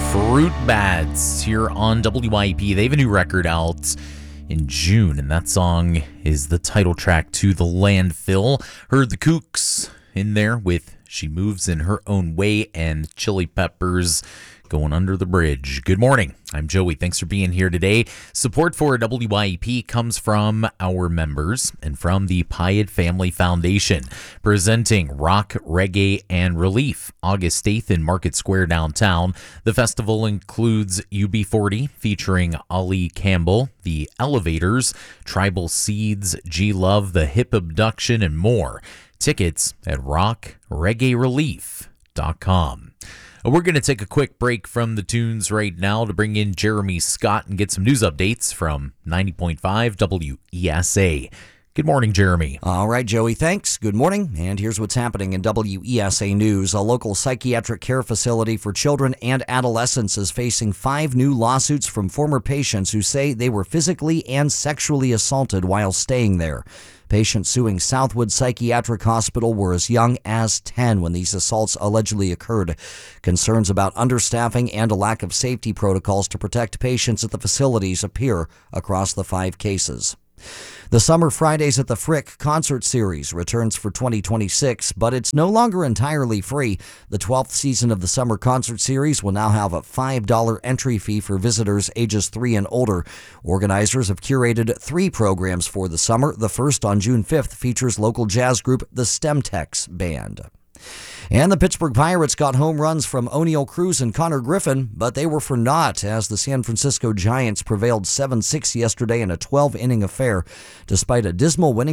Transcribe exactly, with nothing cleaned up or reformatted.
Fruit Bats here on W I P. They have a new record out in June, and that song is the title track to The Landfill. Heard the Kooks in there with She Moves in Her Own Way and Chili Peppers going Under the Bridge. Good morning. I'm Joey. Thanks for being here today. Support for W I P comes from our members and from the Pyatt Family Foundation, presenting Rock, Reggae, and Relief August eighth in Market Square downtown. The festival includes U B forty featuring Ali Campbell, The Elevators, Tribal Seeds, G-Love, The Hip Abduction, and more. Tickets at rock reggae relief dot com. We're going to take a quick break from the tunes right now to bring in Jeremy Scott and get some news updates from ninety point five W E S A. Good morning, Jeremy. All right, Joey, thanks. Good morning. And here's what's happening in W E S A News. A local psychiatric care facility for children and adolescents is facing five new lawsuits from former patients who say they were physically and sexually assaulted while staying there. Patients suing Southwood Psychiatric Hospital were as young as ten when these assaults allegedly occurred. Concerns about understaffing and a lack of safety protocols to protect patients at the facilities appear across the five cases. The Summer Fridays at the Frick concert series returns for twenty twenty-six, but it's no longer entirely free. The twelfth season of the Summer Concert Series will now have a five dollars entry fee for visitors ages three and older. Organizers have curated three programs for the summer. The first, on June fifth, features local jazz group the Stemtex Band. And the Pittsburgh Pirates got home runs from O'Neal Cruz and Connor Griffin, but they were for naught as the San Francisco Giants prevailed seven six yesterday in a twelve-inning affair. Despite a dismal winning